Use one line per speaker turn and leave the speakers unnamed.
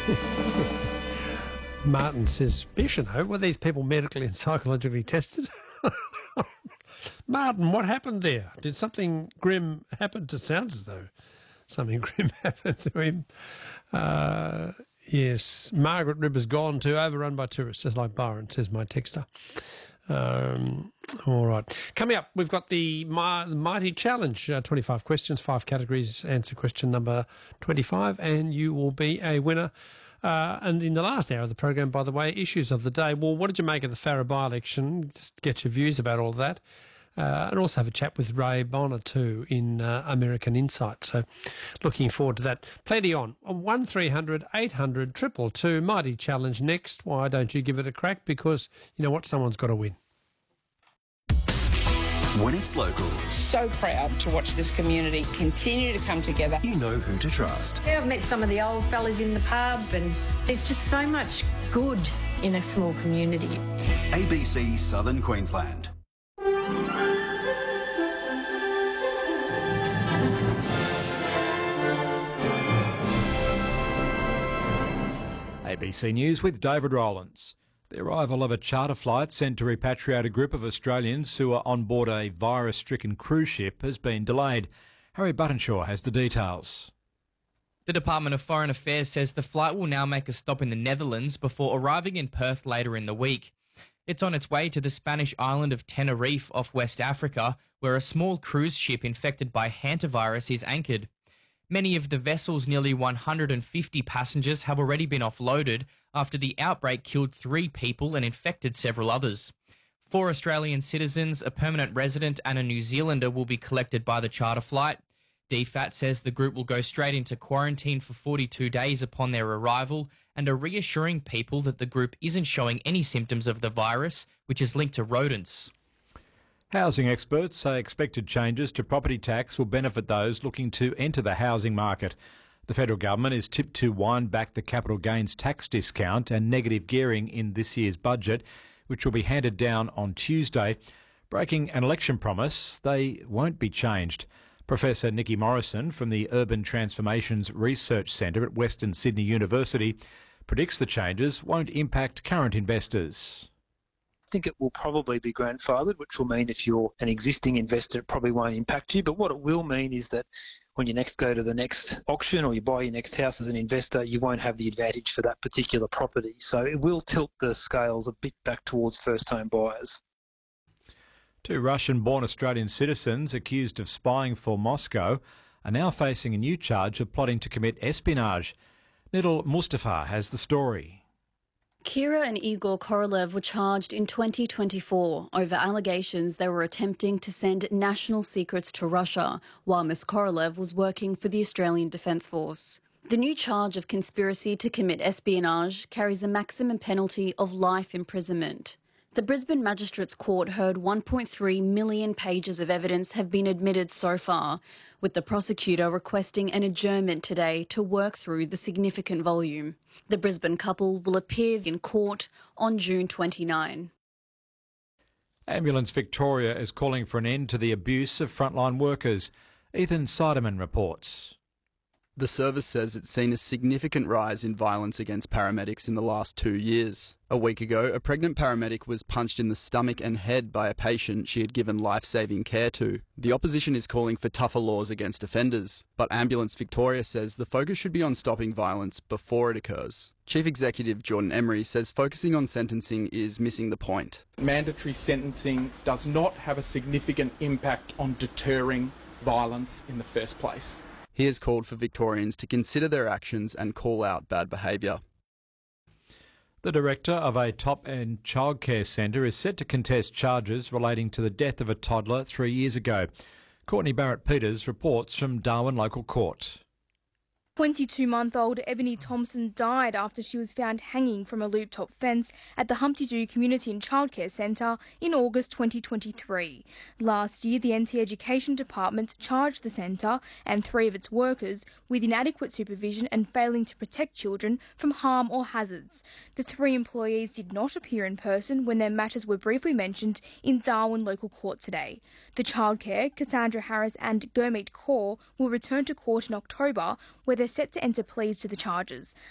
Martin says, you should know, were these people medically and psychologically tested? Martin, what happened there? Did something grim happen? It sounds as though something grim happened to him. Yes, Margaret River's gone too, overrun by tourists, just like Byron, says my texter. All right. Coming up, we've got the Mighty Challenge, 25 questions, 5 categories. Answer question number 25, and you will be a winner. And in the last hour of the program, by the way, issues of the day. Well, what did you make of the Farrer by-election? Just get your views about all that. And also have a chat with Ray Bonner too in American Insight. So looking forward to that. Plenty on. 1300 800 222. Mighty Challenge next. Why don't you give it a crack? Because you know what? Someone's got to win.
When it's local,
So proud to watch this community continue to come together.
you know who to trust.
Yeah, I've met some of the old fellas in the pub, and there's just so much good in a small community.
ABC Southern Queensland.
ABC News with David Rowlands. The arrival of a charter flight sent to repatriate a group of Australians who are on board a virus-stricken cruise ship has been delayed. Harry Buttonshaw has the details.
The Department of Foreign Affairs says the flight will now make a stop in the Netherlands before arriving in Perth later in the week. It's on its way to the Spanish island of Tenerife off West Africa, where a small cruise ship infected by hantavirus is anchored. Many of the vessel's nearly 150 passengers have already been offloaded after the outbreak killed 3 people and infected several others. 4 Australian citizens, a permanent resident and a New Zealander will be collected by the charter flight. DFAT says the group will go straight into quarantine for 42 days upon their arrival and are reassuring people that the group isn't showing any symptoms of the virus, which is linked to rodents.
Housing experts say expected changes to property tax will benefit those looking to enter the housing market. The federal government is tipped to wind back the capital gains tax discount and negative gearing in this year's budget, which will be handed down on Tuesday. Breaking an election promise, they won't be changed. Professor Nikki Morrison from the Urban Transformations Research Centre at Western Sydney University predicts the changes won't impact current investors.
I think it will probably be grandfathered, which will mean if you're an existing investor, it probably won't impact you. But what it will mean is that when you next go to the next auction or you buy your next house as an investor, you won't have the advantage for that particular property. So it will tilt the scales a bit back towards first-home buyers.
2 Russian-born Australian citizens accused of spying for Moscow are now facing a new charge of plotting to commit espionage. Nidal Mustafa has the story.
Kira and Igor Korolev were charged in 2024 over allegations they were attempting to send national secrets to Russia while Ms Korolev was working for the Australian Defence Force. The new charge of conspiracy to commit espionage carries a maximum penalty of life imprisonment. The Brisbane Magistrates Court heard 1.3 million pages of evidence have been admitted so far, with the prosecutor requesting an adjournment today to work through the significant volume. The Brisbane couple will appear in court on June 29.
Ambulance Victoria is calling for an end to the abuse of frontline workers. Ethan Seidemann reports.
The service says it's seen a significant rise in violence against paramedics in the last 2 years. A week ago, a pregnant paramedic was punched in the stomach and head by a patient she had given life-saving care to. The opposition is calling for tougher laws against offenders, but Ambulance Victoria says the focus should be on stopping violence before it occurs. Chief Executive Jordan Emery says focusing on sentencing is missing the point.
Mandatory sentencing does not have a significant impact on deterring violence in the first place.
He has called for Victorians to consider their actions and call out bad behaviour.
The director of a top-end childcare centre is set to contest charges relating to the death of a toddler 3 years ago. Courtney Barrett-Peters reports from Darwin Local Court.
22-month-old Ebony Thompson died after she was found hanging from a loop-top fence at the Humpty Doo Community and Childcare Centre in August 2023. Last year, the NT Education Department charged the centre and 3 of its workers with inadequate supervision and failing to protect children from harm or hazards. The 3 employees did not appear in person when their matters were briefly mentioned in Darwin Local Court today. The childcare, Cassandra Harris and Gurmeet Kaur will return to court in October, where they're set to enter pleas to the charges.